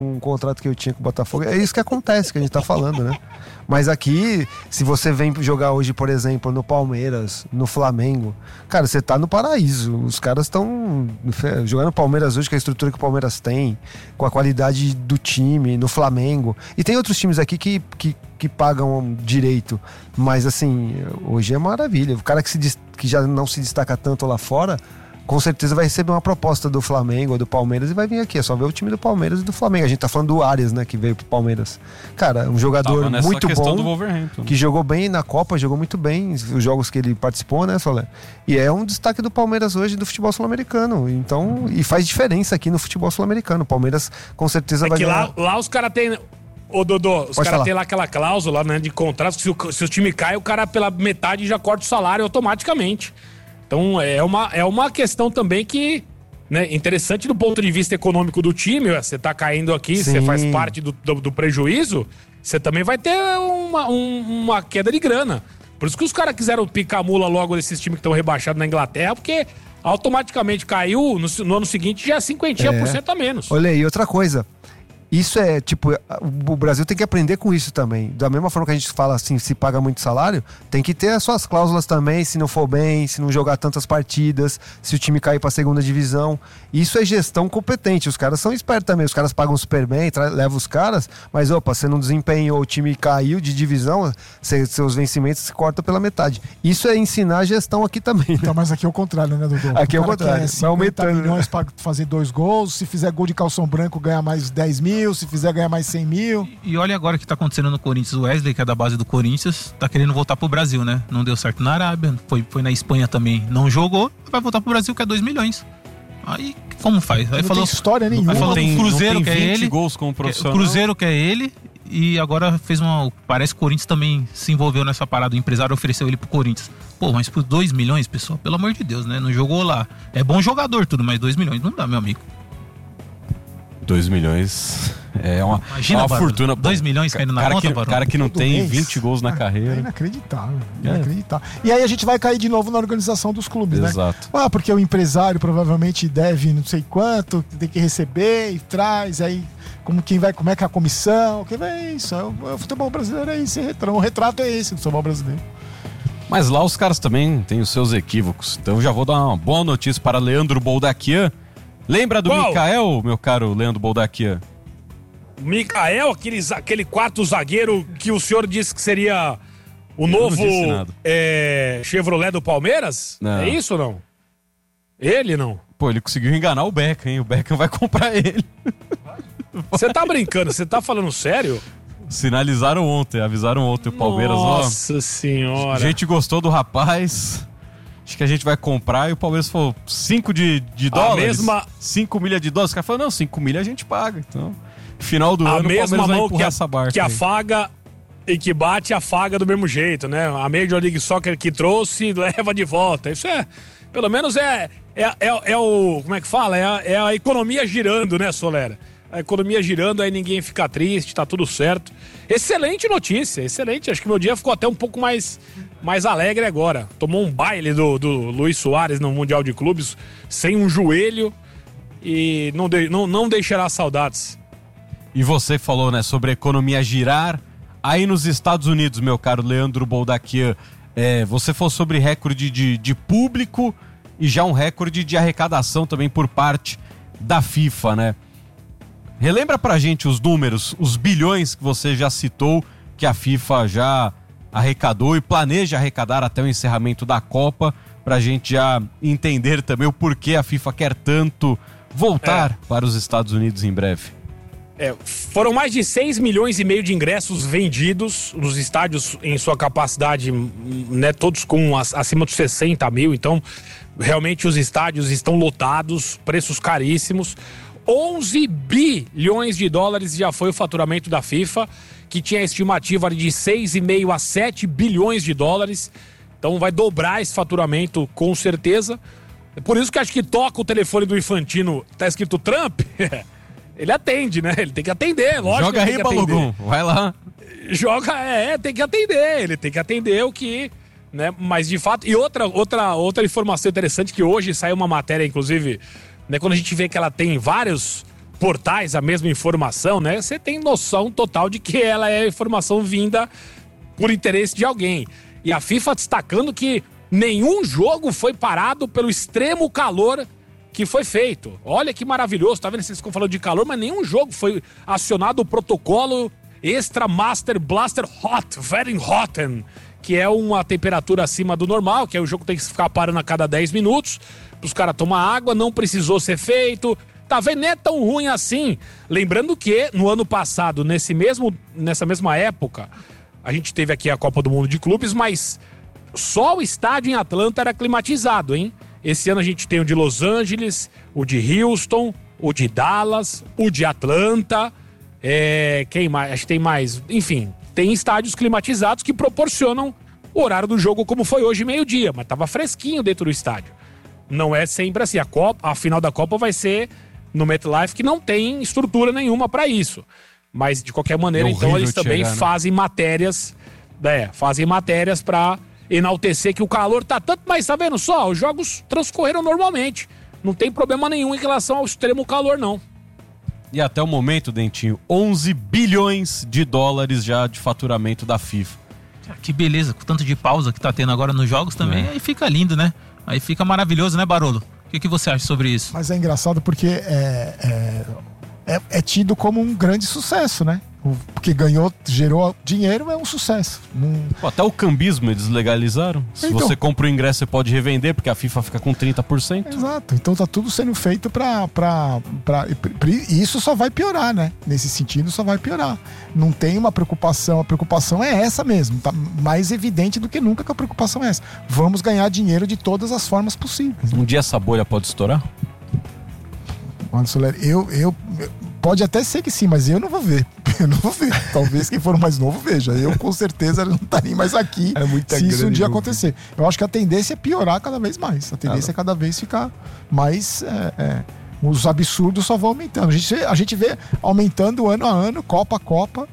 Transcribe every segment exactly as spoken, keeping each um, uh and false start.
um contrato que eu tinha com o Botafogo. É isso que acontece, que a gente tá falando, né? Mas aqui, se você vem jogar hoje, por exemplo, no Palmeiras, no Flamengo, cara, você tá no paraíso. Os caras estão jogando no Palmeiras hoje, com a estrutura que o Palmeiras tem, com a qualidade do time, no Flamengo. E tem outros times aqui que, que, que pagam direito. Mas, assim, hoje é maravilha. O cara que, se, que já não se destaca tanto lá fora, com certeza vai receber uma proposta do Flamengo ou do Palmeiras e vai vir aqui. É só ver o time do Palmeiras e do Flamengo. A gente tá falando do Arias, né, que veio pro Palmeiras. Cara, um jogador muito bom, que jogou bem na Copa, jogou muito bem os jogos que ele participou, né, Solé? E é um destaque do Palmeiras hoje do futebol sul-americano. Então, e faz diferença aqui no futebol sul-americano. O Palmeiras com certeza é vai que ganhar. Lá, lá os caras têm... Ô, Dodô, os caras têm lá aquela cláusula, né, de contrato, que se o, se o time cai, o cara pela metade já corta o salário automaticamente. Então é uma, é uma questão também que, né, interessante do ponto de vista econômico do time. Você tá caindo aqui, você faz parte do, do, do prejuízo, você também vai ter uma, um, uma queda de grana. Por isso que os caras quiseram picar a mula logo desses times que estão rebaixados na Inglaterra, porque automaticamente caiu, no, no ano seguinte já é cinquenta por cento é. a menos. Olha aí, outra coisa. Isso é, tipo, o Brasil tem que aprender com isso também. Da mesma forma que a gente fala assim, se paga muito salário, tem que ter as suas cláusulas também, se não for bem, se não jogar tantas partidas, se o time cair pra segunda divisão. Isso é gestão competente. Os caras são espertos também. Os caras pagam super bem, levam os caras, mas opa, você não desempenhou, o time caiu de divisão, cê, seus vencimentos se cortam pela metade. Isso é ensinar a gestão aqui também. Né? Então, mas aqui é o contrário, né, Dudu? Aqui é o contrário. Vai aumentando milhões pra fazer dois gols, se fizer gol de calção branco, ganha mais dez mil. Se fizer ganhar mais cem mil. E, e olha agora o que tá acontecendo no Corinthians. O Wesley, que é da base do Corinthians, tá querendo voltar pro Brasil, né? Não deu certo na Arábia, foi, foi na Espanha também, não jogou, vai voltar pro Brasil, que é dois milhões. Aí, como faz? Aí não falou, tem história nenhuma. Aí falou tem, o Cruzeiro, que é ele. Gols como profissional. O Cruzeiro, que é ele. E agora fez uma... Parece que o Corinthians também se envolveu nessa parada. O empresário ofereceu ele pro Corinthians. Pô, mas por dois milhões, pessoal, pelo amor de Deus, né? Não jogou lá. É bom jogador tudo, mas dois milhões não dá, meu amigo. dois milhões é uma, Imagina, uma Barulho, fortuna. dois milhões caindo na cara conta, que, Barulho. cara que não Todo tem mês. vinte gols na É, carreira. É inacreditável. É. inacreditável. E aí a gente vai cair de novo na organização dos clubes, Exato. né? Ah, porque o empresário provavelmente deve não sei quanto, tem que receber e traz, aí como, quem vai, como é que é a comissão, quem vai, isso, é o, o futebol brasileiro é isso, é retrato, o retrato é esse do futebol brasileiro. Mas lá os caras também têm os seus equívocos. Então eu já vou dar uma boa notícia para Leandro Boldaquian. Lembra do Qual? Mikael, meu caro Leandro Boldaquian? Mikael, aquele, aquele quarto zagueiro que o senhor disse que seria o novo é, Chevrolet do Palmeiras? Não. É isso ou não? Ele não? Pô, ele conseguiu enganar o Beckham, hein? O Beckham vai comprar ele. Você tá brincando? Você tá falando sério? Sinalizaram ontem, avisaram ontem o Palmeiras. Nossa ó, senhora. A gente gostou do rapaz, acho que a gente vai comprar. E o Palmeiras falou cinco de, de dólares, mesma... cinco milha de dólares. O cara falou, não, cinco milha a gente paga. Então, final do a ano, o mesma Palmeiras vai mão empurrar que, a, essa barca que afaga e que bate, afaga do mesmo jeito, né? A Major League Soccer que trouxe, leva de volta. Isso é, pelo menos é, é, é, é o, como é que fala? É a, é a economia girando, né, Solera? A economia girando, aí ninguém fica triste, tá tudo certo. Excelente notícia, excelente. Acho que meu dia ficou até um pouco mais, mais alegre agora. Tomou um baile do, do Luis Soares no Mundial de Clubes, sem um joelho, e não, de, não, não deixará saudades. E você falou, né, sobre a economia girar. Aí nos Estados Unidos, meu caro Leandro Boldaquian, é, você falou sobre recorde de, de público e já um recorde de arrecadação também por parte da FIFA, né? Relembra pra gente os números, os bilhões que você já citou, que a FIFA já arrecadou e planeja arrecadar até o encerramento da Copa, pra gente já entender também o porquê a FIFA quer tanto voltar é. para os Estados Unidos em breve. É, foram mais de seis milhões e meio de ingressos vendidos nos estádios em sua capacidade, né, todos com acima de sessenta mil, então realmente os estádios estão lotados, preços caríssimos. onze bilhões de dólares já foi o faturamento da FIFA, que tinha a estimativa de seis vírgula cinco a sete bilhões de dólares. Então vai dobrar esse faturamento com certeza. É por isso que acho que toca o telefone do Infantino, tá escrito Trump, ele atende, né? Ele tem que atender, lógico. Joga aí, Balogum, vai lá. Joga, é, tem que atender, ele tem que atender o que... né? Mas de fato, e outra, outra, outra informação interessante que hoje saiu uma matéria, inclusive... Né, quando a gente vê que ela tem vários, portais a mesma informação, né? Você tem noção total de que ela é informação vinda por interesse de alguém. E a FIFA destacando que nenhum jogo foi parado pelo extremo calor que foi feito. Olha que maravilhoso, tá vendo? Vocês ficam falando de calor, mas nenhum jogo foi acionado o protocolo Extra Master Blaster Hot, Very Hot, que é uma temperatura acima do normal, que aí o jogo tem que ficar parando a cada dez minutos, os caras tomar água, não precisou ser feito. Tá vendo? Não é tão ruim assim. Lembrando que no ano passado, nesse mesmo, nessa mesma época, a gente teve aqui a Copa do Mundo de Clubes, mas só o estádio em Atlanta era climatizado, hein? Esse ano a gente tem o de Los Angeles, o de Houston, o de Dallas, o de Atlanta, é, quem mais? Acho que tem mais. Enfim, tem estádios climatizados que proporcionam o horário do jogo como foi hoje, meio-dia, mas tava fresquinho dentro do estádio. Não é sempre assim. A, Copa, a final da Copa vai ser no MetLife, que não tem estrutura nenhuma para isso. Mas, de qualquer maneira, é então, eles também chegar, né? fazem matérias, é, fazem matérias para enaltecer que o calor tá tanto, mas tá vendo só? Os jogos transcorreram normalmente. Não tem problema nenhum em relação ao extremo calor, não. E até o momento, Dentinho, onze bilhões de dólares já de faturamento da FIFA. Ah, que beleza, com tanto de pausa que tá tendo agora nos jogos também, É. aí fica lindo, né? Aí fica maravilhoso, né, Barolo? O que, que você acha sobre isso? Mas é engraçado porque é, é, é, é tido como um grande sucesso, né? O- Porque ganhou, gerou dinheiro, é um sucesso. Não- Pô, até o cambismo eles legalizaram. Se Então. você compra o ingresso, você pode revender, porque a FIFA fica com trinta por cento. Exato, então tá tudo sendo feito pra, pra, pra. E isso só vai piorar, né? Nesse sentido, só vai piorar. Não tem uma preocupação, a preocupação é essa mesmo. Tá mais evidente do que nunca que a preocupação é essa. Vamos ganhar dinheiro de todas as formas possíveis. Um dia essa bolha pode estourar? Mano, Soler, eu, eu. Pode até ser que sim, mas eu não vou ver. Eu não vou ver. Talvez quem for mais novo veja. Eu, com certeza, não estaria mais aqui É muita se isso um grana dia envolvida. acontecer. Eu acho que a tendência é piorar cada vez mais. A tendência é cada vez ficar mais. é, é, os absurdos só vão aumentando. A gente, a gente vê aumentando ano a ano, Copa a Copa.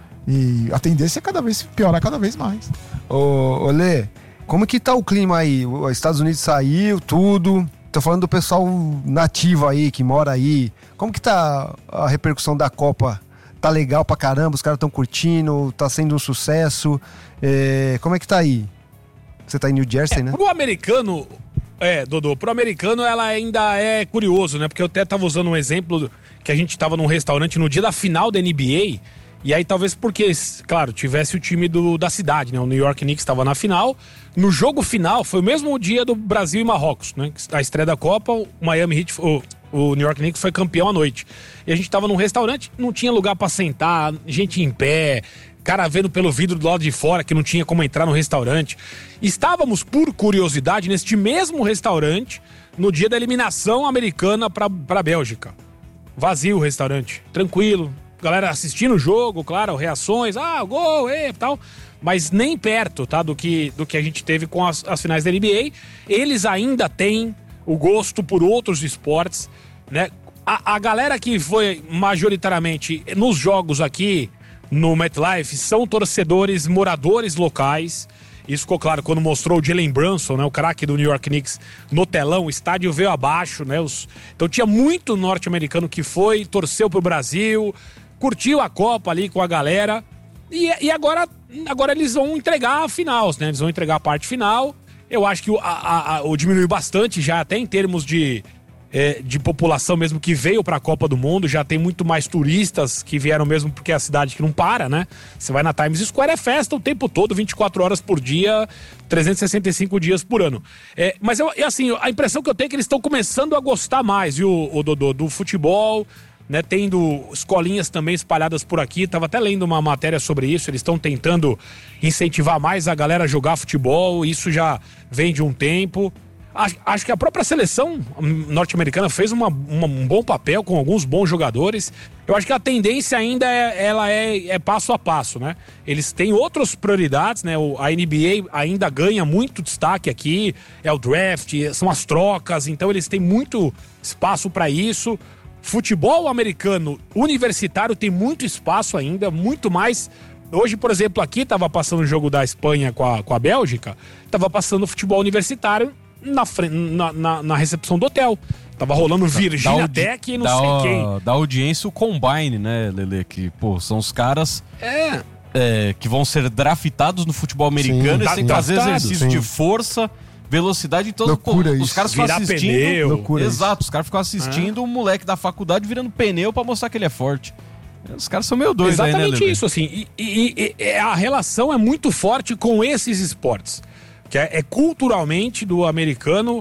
E a tendência é cada vez piorar cada vez mais. Ô, ô Lê, como que tá o clima aí? Os Estados Unidos saiu, tudo. Tô falando do pessoal nativo aí, que mora aí. Como que tá a repercussão da Copa? Tá legal pra caramba? Os caras tão curtindo? Tá sendo um sucesso? É, como é que tá aí? Você tá em New Jersey, né? Pro americano, é, Dodô, pro americano ela ainda é curioso, né? Porque eu até tava usando um exemplo que a gente tava num restaurante no dia da final da N B A, e aí talvez porque, claro, tivesse o time do, da cidade, né? O New York Knicks estava na final. No jogo final, foi o mesmo dia do Brasil e Marrocos, né? A estreia da Copa, o Miami Heat, o, o New York Knicks foi campeão à noite. E a gente tava num restaurante, não tinha lugar pra sentar, gente em pé, cara vendo pelo vidro do lado de fora que não tinha como entrar no restaurante. Estávamos, por curiosidade, neste mesmo restaurante no dia da eliminação americana pra, pra Bélgica. Vazio o restaurante, tranquilo. Galera assistindo o jogo, claro, reações, ah, gol, e tal, mas nem perto, tá, do que, do que a gente teve com as, as finais da N B A. Eles ainda têm o gosto por outros esportes, né? A, a galera que foi majoritariamente nos jogos aqui no MetLife são torcedores, moradores locais. Isso ficou claro quando mostrou o Jalen Brunson, né, o craque do New York Knicks, no telão. O estádio veio abaixo, né? Os... Então tinha muito norte-americano que foi, torceu pro Brasil, curtiu a Copa ali com a galera. E, e agora, agora eles vão entregar a final, né? Eles vão entregar a parte final. Eu acho que o, a, a, a, o diminuiu bastante já, até em termos de, é, de população mesmo que veio pra Copa do Mundo. Já tem muito mais turistas que vieram mesmo porque é a cidade que não para, né? Você vai na Times Square, é festa o tempo todo, vinte e quatro horas por dia, trezentos e sessenta e cinco dias por ano. É, mas eu, assim, a impressão que eu tenho é que eles estão começando a gostar mais, viu, o Dodô, do futebol, né, tendo escolinhas também espalhadas por aqui. Tava até lendo uma matéria sobre isso. Eles estão tentando incentivar mais a galera a jogar futebol. Isso já vem de um tempo. Acho, acho que a própria seleção norte-americana fez uma, uma, um bom papel com alguns bons jogadores. Eu acho que a tendência ainda é, ela é, é passo a passo, né? Eles têm outras prioridades, né? O, a N B A ainda ganha muito destaque aqui. É o draft, são as trocas. Então eles têm muito espaço para isso. Futebol americano universitário tem muito espaço ainda, muito mais. Hoje, por exemplo, aqui estava passando o jogo da Espanha com a, com a Bélgica, estava passando futebol universitário na, na, na, na recepção do hotel. Tava rolando Virginia audi- Tech e não da, sei quem. Da audiência o Combine, né, Lelê? Que, pô, são os caras É, é, que vão ser draftados no futebol americano Sim, e tem sim. que fazer Draftados, exercício sim. de força, velocidade. Então, Loucura pô, os isso. caras ficam Virar assistindo. pneu. Loucura isso. Exato, os caras ficam assistindo o moleque da faculdade virando pneu pra mostrar que ele é forte. Os caras são meio doidos aí, né, exatamente Lelê? isso, assim. E, e- e- e a relação é muito forte com esses esportes. Que é, é culturalmente do americano,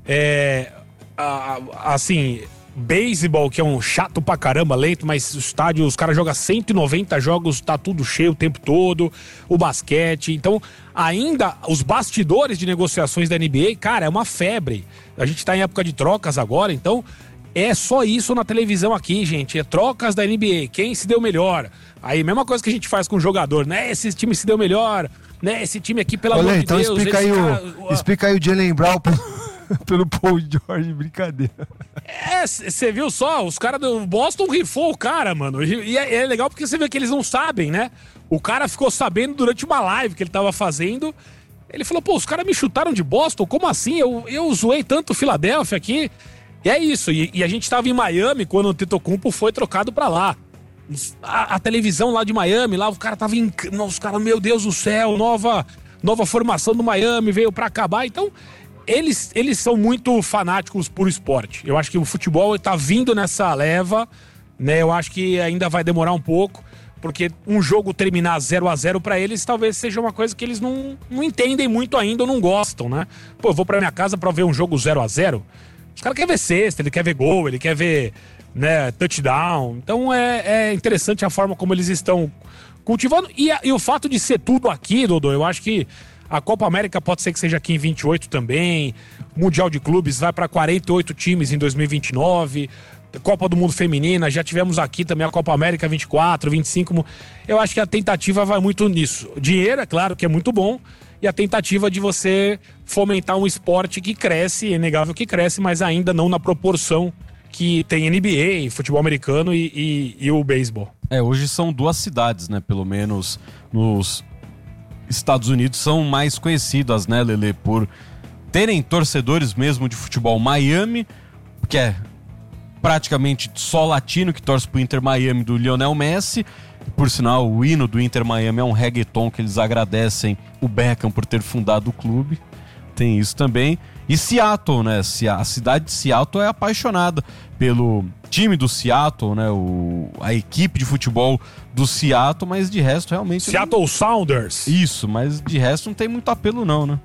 é, a- a- assim, beisebol, que é um chato pra caramba, lento, mas o estádio, os caras jogam cento e noventa jogos, tá tudo cheio o tempo todo, o basquete. Então, ainda os bastidores de negociações da N B A, cara, é uma febre. A gente tá em época de trocas agora, então é só isso na televisão aqui, gente. É trocas da N B A, quem se deu melhor. Aí, mesma coisa que a gente faz com o jogador, né? Esse time se deu melhor, né? Esse time aqui, pelo Olha amor aí, de então Deus. explica aí, esse o, cara- explica aí o Jaylen Brown pelo, pelo Paul George, brincadeira. É, você viu só? Os caras do Boston rifou o cara, mano. E é, é legal porque você vê que eles não sabem, né? O cara ficou sabendo durante uma live que ele tava fazendo. Ele falou, pô, os caras me chutaram de Boston? Como assim? Eu, eu zoei tanto o Philadelphia aqui. E é isso. E, e a gente tava em Miami quando o Antetokounmpo foi trocado pra lá. A, a televisão lá de Miami, lá o cara tava em... Os caras, meu Deus do céu, nova, nova formação do Miami, veio pra acabar. Então, eles, eles são muito fanáticos por esporte. Eu acho que o futebol tá vindo nessa leva, né? Eu acho que ainda vai demorar um pouco, porque um jogo terminar zero a zero pra eles talvez seja uma coisa que eles não, não entendem muito ainda ou não gostam, né? Pô, eu vou pra minha casa pra ver um jogo zero a zero. Os caras querem ver cesta, ele quer ver gol, ele quer ver, né, touchdown. Então é, é interessante a forma como eles estão cultivando. E, a, e o fato de ser tudo aqui, Dodô, eu acho que a Copa América pode ser que seja aqui em vinte e oito também. Mundial de Clubes vai para quarenta e oito times em dois mil e vinte e nove. Copa do Mundo Feminina, já tivemos aqui também a Copa América vinte e quatro, vinte e cinco. Eu acho que a tentativa vai muito nisso. Dinheiro, é claro, que é muito bom. E a tentativa de você fomentar um esporte que cresce, é inegável que cresce, mas ainda não na proporção que tem N B A, futebol americano e, e, e o beisebol. É, hoje são duas cidades, né? Pelo menos nos Estados Unidos são mais conhecidas, né, Lelê? Por terem torcedores mesmo de futebol. Miami, que é praticamente só latino que torce pro Inter Miami do Lionel Messi. Por sinal, o hino do Inter Miami é um reggaeton que eles agradecem o Beckham por ter fundado o clube. Tem isso também. E Seattle, né? A cidade de Seattle é apaixonada pelo time do Seattle, né? O, a equipe de futebol do Seattle, mas de resto realmente... Seattle Sounders. Isso, mas de resto não tem muito apelo não, né?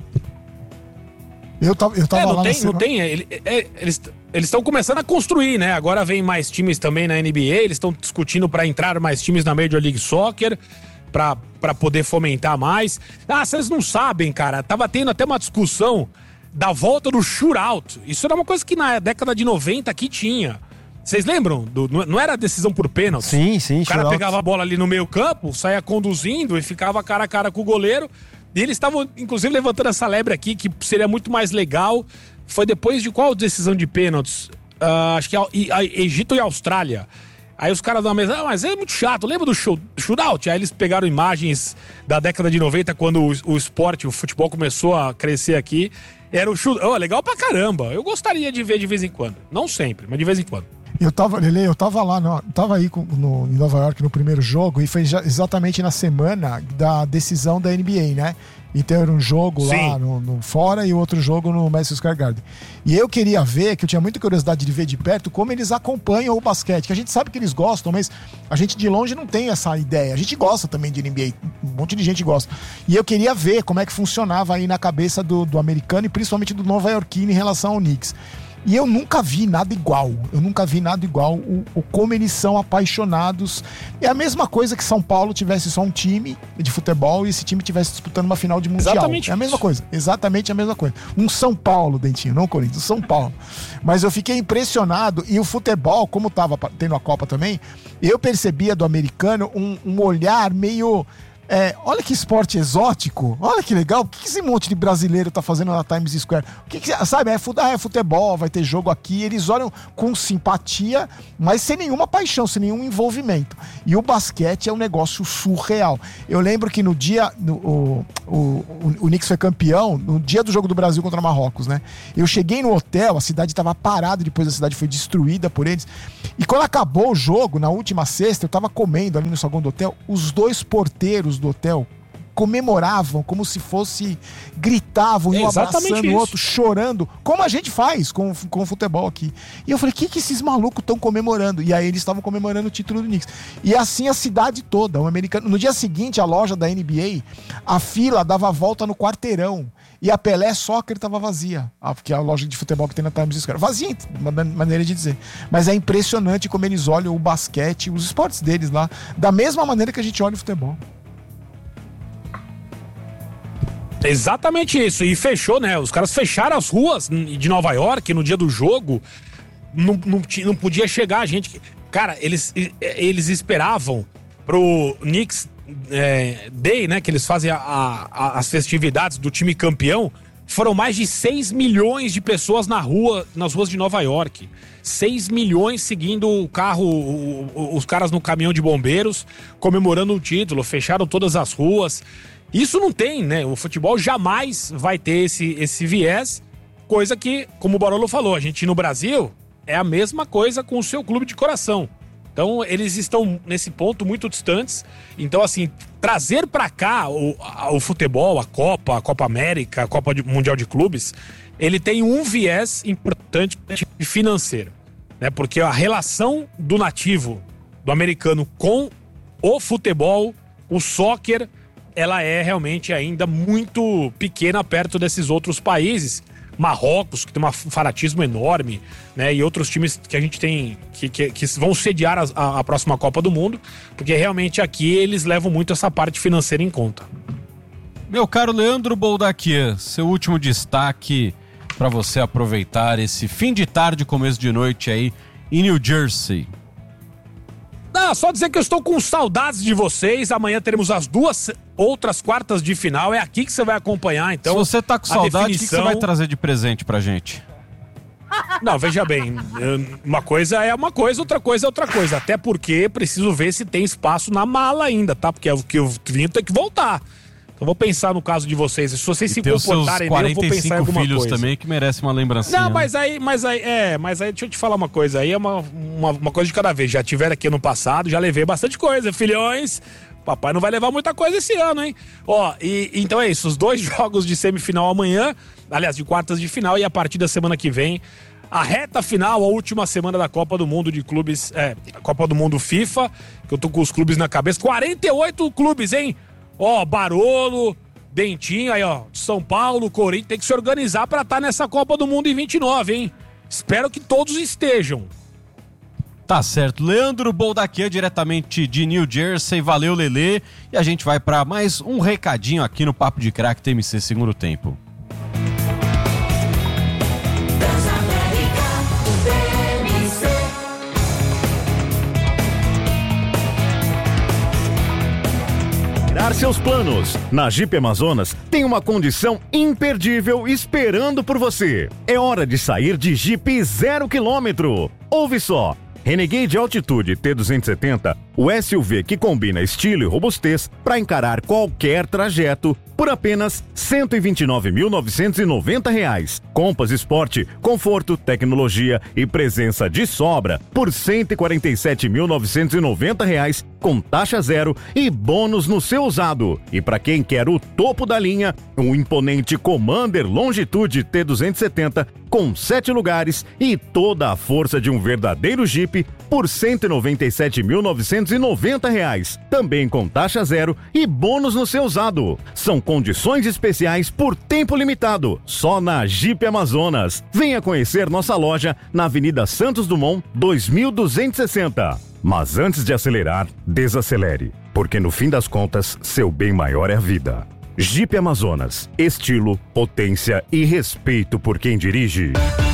Eu tava, eu tava É, não lá tem, na não semana- tem. é, ele- é, eles eles estão começando a construir, né? Agora vem mais times também na N B A, eles estão discutindo para entrar mais times na Major League Soccer, pra, pra poder fomentar mais. Ah, vocês não sabem, cara, tava tendo até uma discussão da volta do shootout. Isso era uma coisa que na década de noventa aqui tinha. Vocês lembram? Do, não era decisão por pênalti? Sim, sim, O cara shootout. pegava a bola ali no meio campo, saía conduzindo e ficava cara a cara com o goleiro. E eles estavam, inclusive, levantando essa lebre aqui, que seria muito mais legal. Foi depois de qual decisão de pênaltis? Ah, acho que a, a Egito e Austrália. Aí os caras da mesa, ah, mas é muito chato, lembra do shoot, shootout? Aí eles pegaram imagens da década de noventa, quando o, o esporte, o futebol começou a crescer aqui. Era o shoot, oh, legal pra caramba. Eu gostaria de ver de vez em quando. Não sempre, mas de vez em quando. Eu tava, Lele, eu tava lá, no, tava aí com- no, em Nova York no primeiro jogo e foi já- exatamente na semana da decisão da N B A, né? Então era um jogo lá Sim. no, no fora e outro jogo no Madison Square Garden. E eu queria ver, que eu tinha muita curiosidade de ver de perto, como eles acompanham o basquete, que a gente sabe que eles gostam, mas a gente de longe não tem essa ideia. A gente gosta também de N B A, um monte de gente gosta. E eu queria ver como é que funcionava aí na cabeça do, do americano e principalmente do nova-iorquino em relação ao Knicks. E eu nunca vi nada igual. Eu nunca vi nada igual. O, o como eles são apaixonados. É a mesma coisa que São Paulo tivesse só um time de futebol e esse time tivesse disputando uma final de mundial. Exatamente É a mesma isso. coisa. Exatamente a mesma coisa. Um São Paulo, Dentinho, não Corinthians, São Paulo. Mas eu fiquei impressionado. E o futebol, como tava tendo a Copa também, eu percebia do americano um, um olhar meio É, olha que esporte exótico, olha que legal. O que, que esse monte de brasileiro tá fazendo na Times Square? O que, que sabe, é, fute- ah, é futebol, vai ter jogo aqui. Eles olham com simpatia, mas sem nenhuma paixão, sem nenhum envolvimento. E o basquete é um negócio surreal. Eu lembro que no dia, no, o, o, o, o Knicks foi campeão, no dia do jogo do Brasil contra Marrocos, né? Eu cheguei no hotel, a cidade tava parada, depois a cidade foi destruída por eles. E quando acabou o jogo, na última sexta, eu tava comendo ali no saguão do hotel, os dois porteiros do hotel comemoravam como se fosse, gritavam, É um exatamente abraçando o isso. outro, chorando, como a gente faz com, com o futebol aqui. E eu falei, o que, que esses malucos estão comemorando? E aí eles estavam comemorando o título do Knicks. E assim a cidade toda, o americano. No dia seguinte, a loja da N B A, a fila dava a volta no quarteirão. E a Pelé Soccer estava vazia. Ah, porque é a loja de futebol que tem na Times Square. Vazia, uma maneira de dizer. Mas é impressionante como eles olham o basquete, os esportes deles lá, da mesma maneira que a gente olha o futebol. Exatamente isso. E fechou, né? Os caras fecharam as ruas de Nova York no dia do jogo. Não, não, não podia chegar a gente. Cara, eles, eles esperavam pro Knicks é, Day, né? Que eles fazem a, a, as festividades do time campeão. Foram mais de seis milhões de pessoas na rua, nas ruas de Nova York. seis milhões seguindo o carro, o, o, os caras no caminhão de bombeiros, comemorando o título, fecharam todas as ruas. Isso não tem, né? O futebol jamais vai ter esse, esse viés, coisa que, como o Barolo falou, a gente no Brasil é a mesma coisa com o seu clube de coração. Então, eles estão nesse ponto muito distantes. Então, assim, trazer pra cá o, a, o futebol, a Copa, a Copa América, a Copa de, Mundial de Clubes, ele tem um viés importante financeiro, né? Porque a relação do nativo, do americano com o futebol, o soccer, ela é realmente ainda muito pequena perto desses outros países. Marrocos, que tem um fanatismo enorme, né? E outros times que a gente tem, que, que, que vão sediar a, a, a próxima Copa do Mundo, porque realmente aqui eles levam muito essa parte financeira em conta. Meu caro Leandro Boldaquian, seu último destaque para você aproveitar esse fim de tarde, começo de noite aí em New Jersey. Ah, só dizer que eu estou com saudades de vocês. Amanhã teremos as duas outras quartas de final. É aqui que você vai acompanhar, então. Se você tá com saudade, o definição... que, que você vai trazer de presente pra gente? Não, veja bem, uma coisa é uma coisa, outra coisa é outra coisa. Até porque preciso ver se tem espaço na mala ainda, tá? Porque o que eu vim tem que voltar. Então vou pensar no caso de vocês. Se vocês E se tem os seus comportarem bem, eu vou pensar em alguma filhos coisa. também que merecem uma lembrancinha. Não, mas aí, mas aí, é, mas aí deixa eu te falar uma coisa. Aí é uma, uma, uma coisa de cada vez. Já tiveram aqui ano passado, já levei bastante coisa, filhões. Papai não vai levar muita coisa esse ano, hein? Ó, e então é isso. Os dois jogos de semifinal amanhã, aliás, de quartas de final, e a partir da semana que vem, a reta final, a última semana da Copa do Mundo de clubes, é, Copa do Mundo FIFA, que eu tô com os clubes na cabeça. quarenta e oito clubes, hein? Ó, Barolo, Dentinho, aí ó, São Paulo, Corinthians, tem que se organizar pra estar nessa Copa do Mundo em vinte e nove, hein? Espero que todos estejam. Tá certo. Leandro Boldaquian, diretamente de New Jersey. Valeu, Lelê. E a gente vai pra mais um recadinho aqui no Papo de Craque T M C Segundo Tempo. Seus planos. Na Jeep Amazonas tem uma condição imperdível esperando por você. É hora de sair de Jeep zero quilômetro. Ouve só. Renegade Altitude T duzentos e setenta, o S U V que combina estilo e robustez para encarar qualquer trajeto por apenas cento e vinte e nove mil novecentos e noventa reais. Compass Sport, conforto, tecnologia e presença de sobra por cento e quarenta e sete mil novecentos e noventa reais com taxa zero e bônus no seu usado. E para quem quer o topo da linha, um imponente Commander Longitude T duzentos e setenta com sete lugares e toda a força de um verdadeiro Jeep por cento e noventa e sete mil novecentos e noventa reais, também com taxa zero e bônus no seu usado. São condições especiais por tempo limitado, só na Jeep Amazonas. Venha conhecer nossa loja na Avenida Santos Dumont, dois mil duzentos e sessenta. Mas antes de acelerar, desacelere, porque no fim das contas, seu bem maior é a vida. Jeep Amazonas, estilo, potência e respeito por quem dirige.